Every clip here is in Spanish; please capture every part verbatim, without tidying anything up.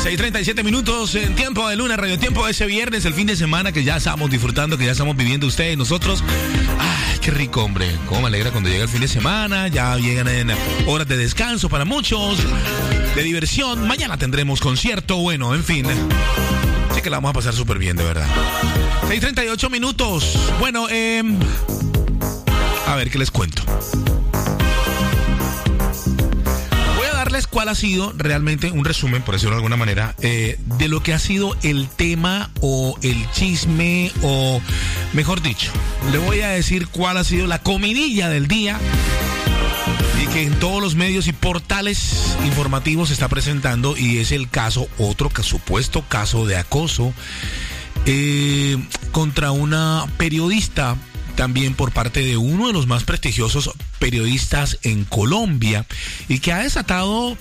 seis treinta y siete minutos en Tiempo de Luna, Radio Tiempo de ese viernes, el fin de semana que ya estamos disfrutando, que ya estamos viviendo ustedes y nosotros. Ay, qué rico, hombre. Cómo me alegra cuando llega el fin de semana, ya llegan en horas de descanso para muchos, de diversión. Mañana tendremos concierto, bueno, en fin. Así que la vamos a pasar súper bien, de verdad. seis treinta y ocho minutos. Bueno, eh, a ver, ¿qué les cuento? ¿Cuál ha sido realmente un resumen, por decirlo de alguna manera, eh, de lo que ha sido el tema o el chisme o, mejor dicho, le voy a decir cuál ha sido la comidilla del día y que en todos los medios y portales informativos se está presentando, y es el caso, otro supuesto caso de acoso eh, contra una periodista, también por parte de uno de los más prestigiosos periodistas en Colombia, y que ha desatado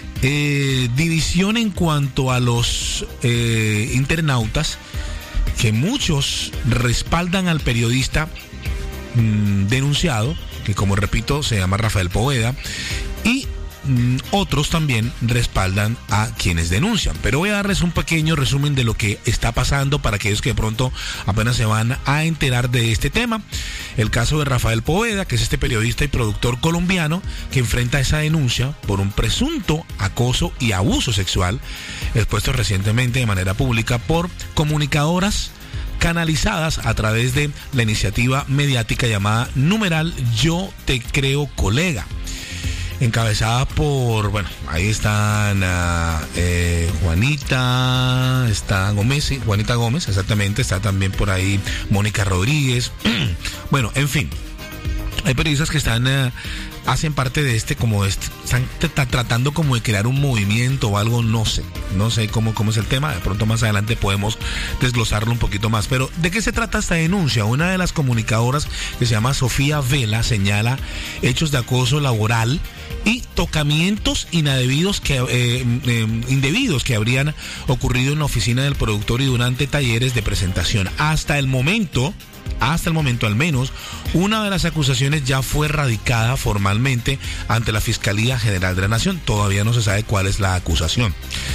eh, división en cuanto a los eh, internautas, que muchos respaldan al periodista mmm, denunciado, que como repito se llama Rafael Poveda, y otros también respaldan a quienes denuncian. Pero voy a darles un pequeño resumen de lo que está pasando para aquellos que de pronto apenas se van a enterar de este tema. El caso de Rafael Poveda, que es este periodista y productor colombiano que enfrenta esa denuncia por un presunto acoso y abuso sexual expuesto recientemente de manera pública por comunicadoras canalizadas a través de la iniciativa mediática llamada numeral Yo Te Creo Colega, encabezada por, bueno, ahí están uh, eh, Juanita, está Gómez, sí, Juanita Gómez, exactamente, está también por ahí Mónica Rodríguez, bueno, en fin, hay periodistas que están, uh, hacen parte de este, como este, están t- tratando como de crear un movimiento o algo, no sé, no sé cómo, cómo es el tema, de pronto más adelante podemos desglosarlo un poquito más, pero ¿de qué se trata esta denuncia? Una de las comunicadoras, que se llama Sofía Vela, señala hechos de acoso laboral y tocamientos indebidos que, eh, eh, indebidos que habrían ocurrido en la oficina del productor y durante talleres de presentación. Hasta el momento, hasta el momento al menos, una de las acusaciones ya fue radicada formalmente ante la Fiscalía General de la Nación. Todavía no se sabe cuál es la acusación.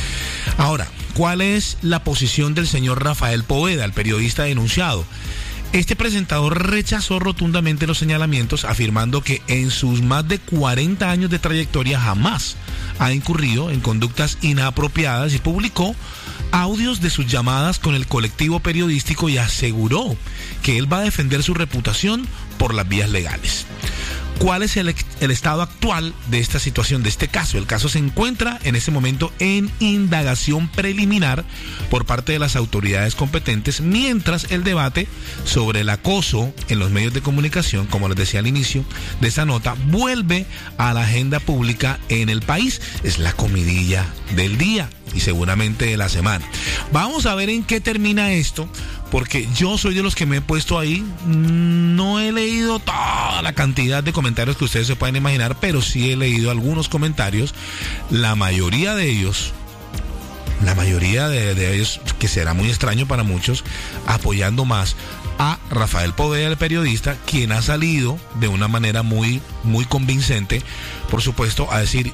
Ahora, ¿cuál es la posición del señor Rafael Poveda, el periodista denunciado? Este presentador rechazó rotundamente los señalamientos, afirmando que en sus más de cuarenta años de trayectoria jamás ha incurrido en conductas inapropiadas y publicó audios de sus llamadas con el colectivo periodístico y aseguró que él va a defender su reputación por las vías legales. ¿Cuál es el, el estado actual de esta situación, de este caso? El caso se encuentra en este momento en indagación preliminar por parte de las autoridades competentes, mientras el debate sobre el acoso en los medios de comunicación, como les decía al inicio de esta nota, vuelve a la agenda pública en el país. Es la comidilla del día y seguramente de la semana. Vamos a ver en qué termina esto, porque yo soy de los que me he puesto ahí. No he leído toda la cantidad de comentarios que ustedes se pueden imaginar, pero sí he leído algunos comentarios. La mayoría de ellos, la mayoría de, de ellos, que será muy extraño para muchos, apoyando más a Rafael Poveda, el periodista, quien ha salido de una manera muy, muy convincente, por supuesto, a decir: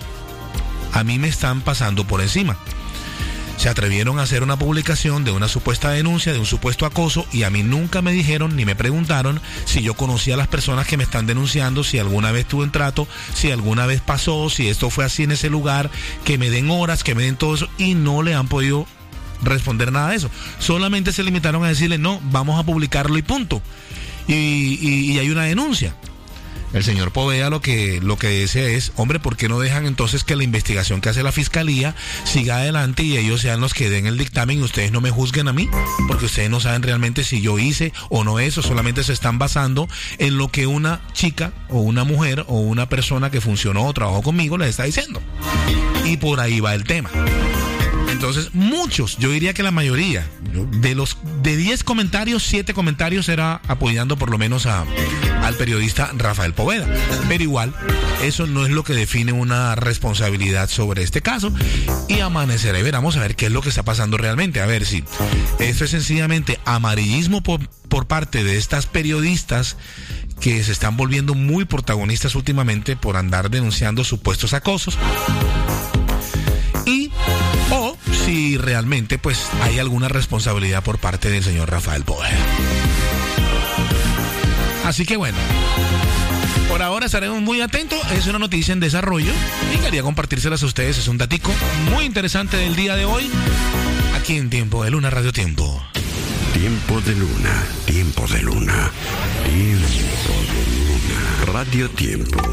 a mí me están pasando por encima. Se atrevieron a hacer una publicación de una supuesta denuncia, de un supuesto acoso, y a mí nunca me dijeron ni me preguntaron si yo conocía a las personas que me están denunciando, si alguna vez tuve un trato, si alguna vez pasó, si esto fue así en ese lugar, que me den horas, que me den todo eso, y no le han podido responder nada de eso. Solamente se limitaron a decirle: no, vamos a publicarlo y punto. Y, y, y hay una denuncia. El señor Poveda lo que, lo que dice es: hombre, ¿por qué no dejan entonces que la investigación que hace la Fiscalía siga adelante y ellos sean los que den el dictamen y ustedes no me juzguen a mí? Porque ustedes no saben realmente si yo hice o no eso, solamente se están basando en lo que una chica o una mujer o una persona que funcionó o trabajó conmigo les está diciendo. Y por ahí va el tema. Entonces, muchos, yo diría que la mayoría, de los de diez comentarios, siete comentarios era apoyando por lo menos a, al periodista Rafael Poveda. Pero igual, eso no es lo que define una responsabilidad sobre este caso. Y amanecerá y veremos a ver qué es lo que está pasando realmente. A ver si esto es sencillamente amarillismo por, por parte de estas periodistas que se están volviendo muy protagonistas últimamente por andar denunciando supuestos acosos. Y o si realmente pues hay alguna responsabilidad por parte del señor Rafael Bóveda. Así que bueno, por ahora estaremos muy atentos. Es una noticia en desarrollo y quería compartírselas a ustedes. Es un datico muy interesante del día de hoy, aquí en Tiempo de Luna, Radio Tiempo. Tiempo de Luna, Tiempo de Luna, Tiempo de Luna, Radio Tiempo.